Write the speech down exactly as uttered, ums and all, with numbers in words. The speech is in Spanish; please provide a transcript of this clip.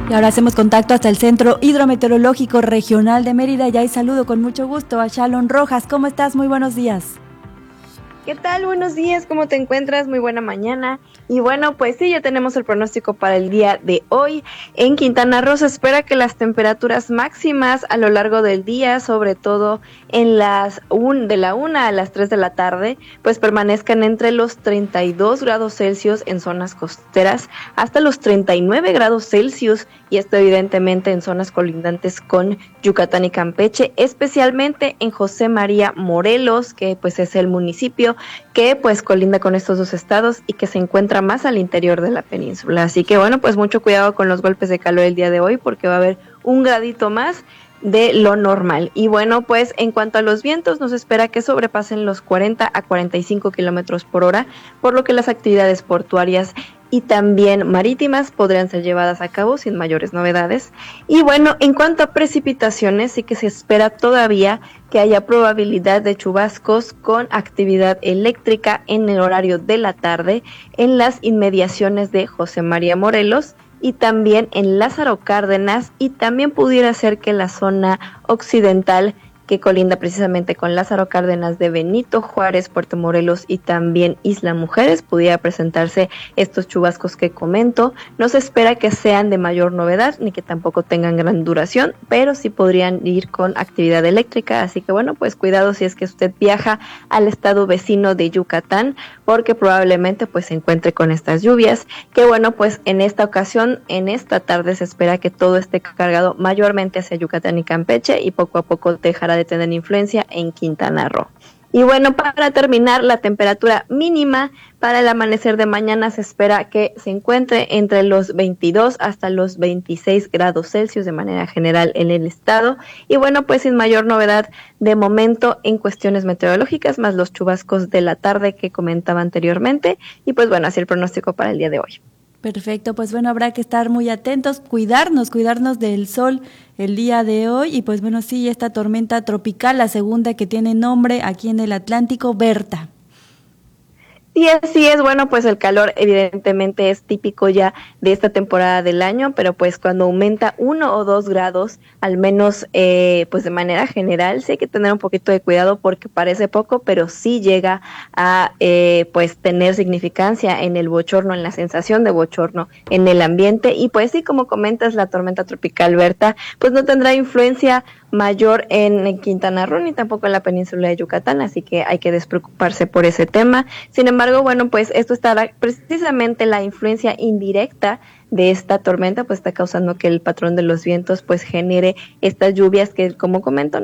Y ahora hacemos contacto hasta el Centro Hidrometeorológico Regional de Mérida y ahí saludo con mucho gusto a Shalon Rojas. ¿Cómo estás? Muy buenos días. ¿Qué tal? Buenos días, ¿cómo te encuentras? Muy buena mañana. Y bueno, pues sí, ya tenemos el pronóstico para el día de hoy. En Quintana Roo se espera que las temperaturas máximas a lo largo del día, sobre todo en las un, de la una a las tres de la tarde, pues permanezcan entre los treinta y dos grados Celsius en zonas costeras hasta los treinta y nueve grados Celsius, y esto evidentemente en zonas colindantes con Yucatán y Campeche, especialmente en José María Morelos, que pues es el municipio que pues colinda con estos dos estados y que se encuentra más al interior de la península. Así que bueno, pues mucho cuidado con los golpes de calor el día de hoy, porque va a haber un gradito más de lo normal. Y bueno, pues en cuanto a los vientos, nos espera que sobrepasen los cuarenta a cuarenta y cinco kilómetros por hora, por lo que las actividades portuarias y también marítimas podrían ser llevadas a cabo sin mayores novedades. Y bueno, en cuanto a precipitaciones, sí que se espera todavía que haya probabilidad de chubascos con actividad eléctrica en el horario de la tarde en las inmediaciones de José María Morelos y también en Lázaro Cárdenas, y también pudiera ser que la zona occidental que colinda precisamente con Lázaro Cárdenas de Benito Juárez, Puerto Morelos y también Isla Mujeres pudiera presentarse estos chubascos que comento. No se espera que sean de mayor novedad ni que tampoco tengan gran duración, pero sí podrían ir con actividad eléctrica, así que bueno, pues cuidado si es que usted viaja al estado vecino de Yucatán, porque probablemente pues se encuentre con estas lluvias, que bueno, pues en esta ocasión, en esta tarde se espera que todo esté cargado mayormente hacia Yucatán y Campeche y poco a poco dejará de tener influencia en Quintana Roo. Y bueno, para terminar, la temperatura mínima para el amanecer de mañana se espera que se encuentre entre los veintidós hasta los veintiséis grados Celsius de manera general en el estado. Y bueno, pues sin mayor novedad de momento en cuestiones meteorológicas, más los chubascos de la tarde que comentaba anteriormente. Y pues bueno, así el pronóstico para el día de hoy. Perfecto, pues bueno, habrá que estar muy atentos, cuidarnos, cuidarnos del sol el día de hoy. Y pues bueno, sí, esta tormenta tropical, la segunda que tiene nombre aquí en el Atlántico, Berta. Sí, así es. Bueno, pues el calor evidentemente es típico ya de esta temporada del año, pero pues cuando aumenta uno o dos grados, al menos eh, pues de manera general, sí hay que tener un poquito de cuidado porque parece poco, pero sí llega a eh, pues tener significancia en el bochorno, en la sensación de bochorno en el ambiente. Y pues sí, como comentas, la tormenta tropical Berta pues no tendrá influencia mayor en, en Quintana Roo ni tampoco en la península de Yucatán, así que hay que despreocuparse por ese tema. Sin embargo, bueno, pues esto estará precisamente la influencia indirecta de esta tormenta, pues está causando que el patrón de los vientos pues genere estas lluvias que, como comento,